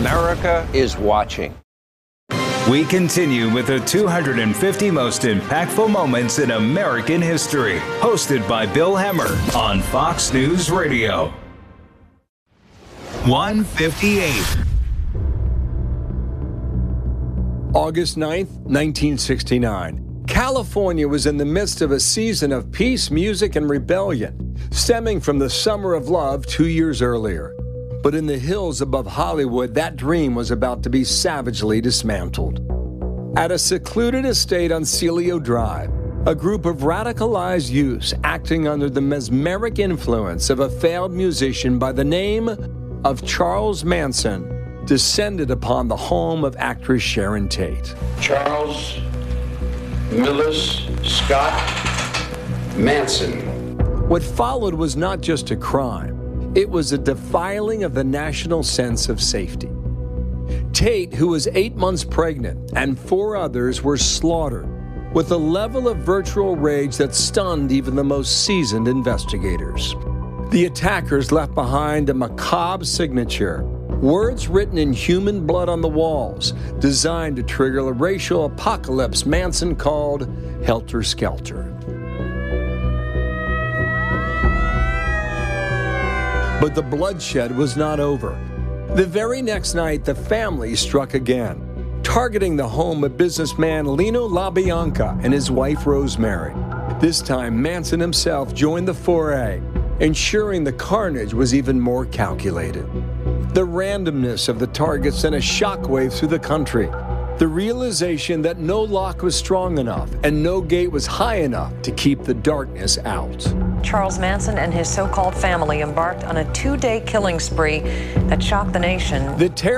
America is watching. We continue with the 250 most impactful moments in American history, hosted by Bill Hemmer on Fox News Radio. 158. August 9th, 1969. California was in the midst of a season of peace, music, and rebellion, stemming from the Summer of Love 2 years earlier. But in the hills above Hollywood, that dream was about to be savagely dismantled. At a secluded estate on Celio Drive, a group of radicalized youths acting under the mesmeric influence of a failed musician by the name of Charles Manson descended upon the home of actress Sharon Tate. Charles Millis Scott Manson. What followed was not just a crime. It was a defiling of the national sense of safety. Tate, who was 8 months pregnant, and 4 others were slaughtered with a level of virtual rage that stunned even the most seasoned investigators. The attackers left behind a macabre signature, words written in human blood on the walls, designed to trigger a racial apocalypse Manson called Helter Skelter. But the bloodshed was not over. The very next night, the family struck again, targeting the home of businessman Lino LaBianca and his wife Rosemary. This time, Manson himself joined the foray, ensuring the carnage was even more calculated. The randomness of the target sent a shockwave through the country. The realization that no lock was strong enough and no gate was high enough to keep the darkness out. Charles Manson and his so-called family embarked on a 2-day killing spree that shocked the nation. The